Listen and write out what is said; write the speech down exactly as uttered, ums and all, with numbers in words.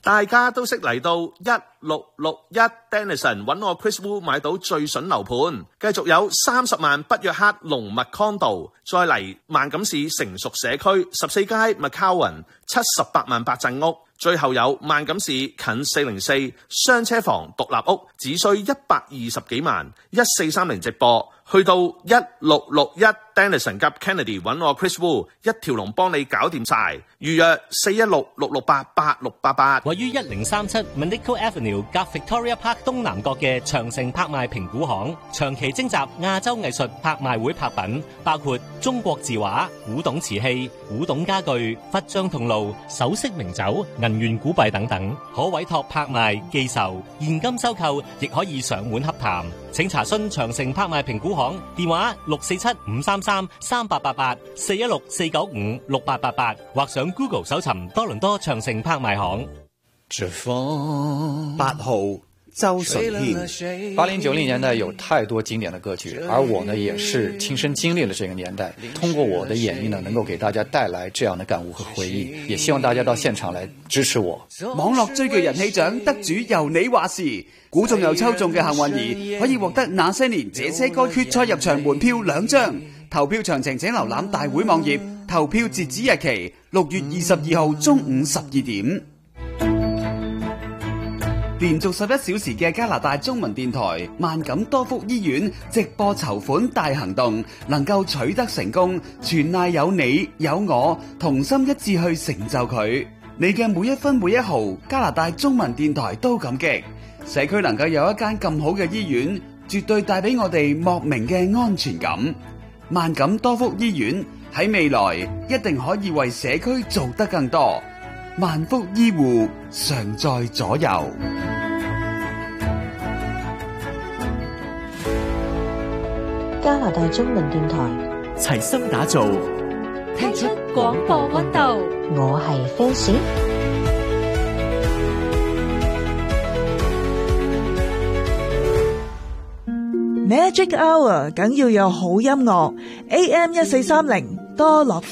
大家都識嚟到一六六一 Denison 揾我 Chris Wu 買到最筍樓盤，繼續有三十萬北約克龍脈 condo， 再嚟萬錦市成熟社區十四街 McCowan 七十八萬八陣屋，最後有萬錦市近四零四雙車房獨立屋，只需一百二十幾萬，一四三零直播。去到一六六一 Denison 夾 Kennedy 揾我 Chris Wu， 一條龍幫你搞掂晒。預約四一六六六八八六八八。 位於一零三七 Manico Avenue 夾 Victoria Park 東南角嘅長城拍賣評估行，長期徵集亞洲藝術拍賣會拍品，包括中國字畫、古董瓷器、古董家具、佛像銅爐、首飾名酒、銀元古幣等等，可委託拍賣、寄售、現金收購，亦可以上門洽談。請查詢長城拍賣評估行電話六四七五三三三八八八四一六四九五六八八八，或上 Google 搜尋多倫多長城拍賣行。 八號周順軒。 八零九零年代有太多經典的歌曲，而我呢也是親身經歷了這個年代，通過我的演繹呢，能夠給大家帶來這樣的感悟和回憶，也希望大家到現場來支持我。 網絡最具人氣獎得主由你話事，估中又抽中嘅幸運兒可以獲得那些年這些歌決賽入場門票兩張，投票詳情請瀏覽大會網頁，投票截止日期六月二十二號中午十二點。連續十一小時嘅加拿大中文電台萬錦多福醫院直播籌款大行動能夠取得成功，全賴有你有我同心一致去成就佢。你嘅每一分每一毫，加拿大中文電台都感激。社區能夠有一間咁好嘅醫院，絕對帶俾我哋莫名嘅安全感。萬錦多福醫院喺未來一定可以為社區做得更多。萬福醫護常在左右。 加拿大中文電台齊心打造， 聽出廣播溫度。我係 fans。 Magic Hour 梗要有好音樂 ，A M 一四三零多樂。